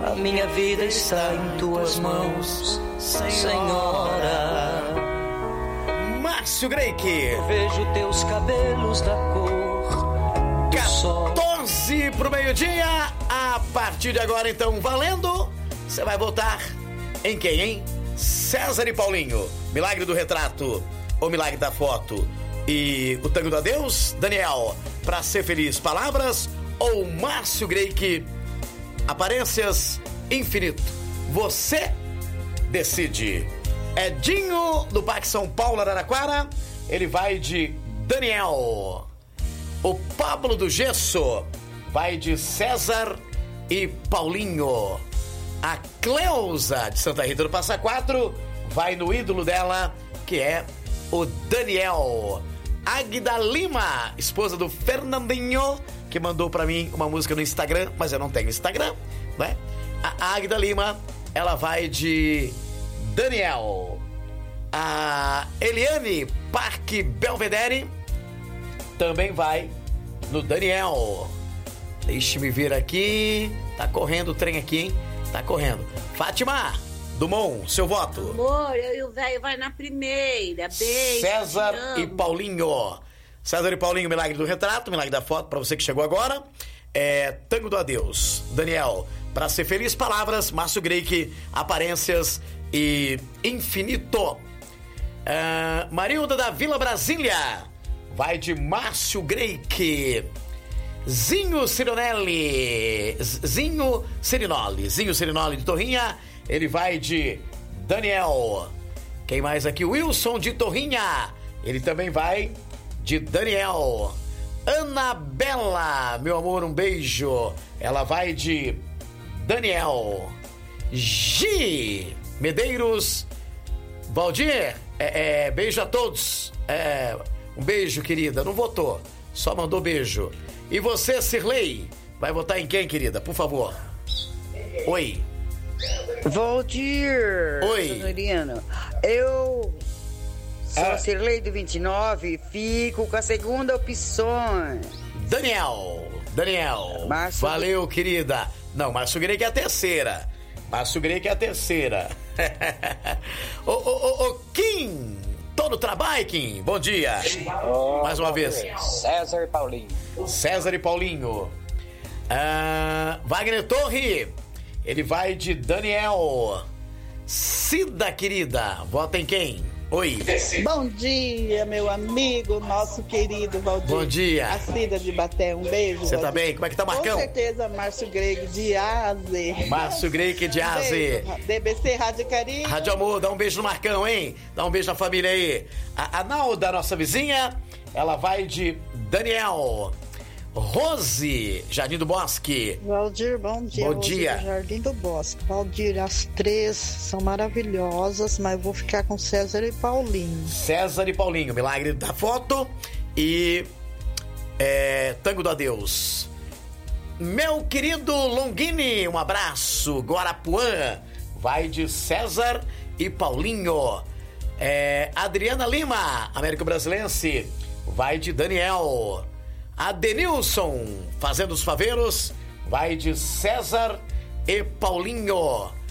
A minha vida está em tuas mãos, Senhora. Márcio Greik. Eu vejo teus cabelos da cor do sol. 14 pro meio-dia. A partir de agora, então, valendo. Você vai votar em quem, hein? César e Paulinho. Milagre do retrato ou milagre da foto? E o tango do adeus? Daniel, pra ser feliz, palavras? Ou Márcio Greik, aparências, infinito? Você decide. Edinho do Parque São Paulo, Araraquara. Ele vai de Daniel. O Pablo do Gesso vai de César e Paulinho. A Cleusa de Santa Rita do Passa Quatro vai no ídolo dela, que é o Daniel. Águida Lima, esposa do Fernandinho, que mandou pra mim uma música no Instagram, mas eu não tenho Instagram, né? A Águida Lima, ela vai de Daniel. A Eliane Parque Belvedere também vai no Daniel. Deixe-me ver aqui. Tá correndo o trem aqui, hein? Tá correndo. Fátima Dumont, seu voto. Amor, eu e o velho vai na primeira. Beijo. César e Paulinho. César e Paulinho, milagre do retrato, milagre da foto, pra você que chegou agora. Tango do adeus. Daniel, pra ser feliz, palavras. Márcio Greik, aparências e infinito. Marilda da Vila Brasília vai de Márcio Greik. Zinho Cirinoli de Torrinha, ele vai de Daniel. Quem mais aqui? Wilson de Torrinha, ele também vai de Daniel. Anabela, meu amor, um beijo, ela vai de Daniel. Gi Medeiros, Valdir, beijo a todos. Um beijo, querida, não votou, só mandou beijo. E você, Cirlei, vai votar em quem, querida? Por favor. Oi. Valdir. Oi. Sonorino. Eu sou Cirlei do 29, fico com a segunda opção. Daniel. Márcio Valeu, querida. Não, Márcio Greik é a terceira. Ô, Kim. Tô no trabalho, Kim. Bom dia. Mais uma vez. César e Paulinho. Wagner Torre, ele vai de Daniel. Cida, querida, vota em quem? Oi. Bom dia, meu amigo, nosso querido Valdir. Bom dia. A Cida de Baté, um beijo. Você tá bem? Como é que tá, Marcão? Com certeza, Márcio Greik de Aze. Márcio Greik de Aze. DBC Rádio Carinho. Rádio Amor, dá um beijo no Marcão, hein? Dá um beijo na família aí. A Nalda, nossa vizinha, ela vai de Daniel. Rose, Jardim do Bosque. Valdir, bom dia. Bom dia. Jardim do Bosque. Valdir, as três são maravilhosas, mas vou ficar com César e Paulinho. César e Paulinho, milagre da foto e tango do adeus. Meu querido Longini, um abraço. Guarapuã, vai de César e Paulinho. Adriana Lima, Américo Brasilense, vai de Daniel. Adenilson, fazendo os faveiros, vai de César e Paulinho.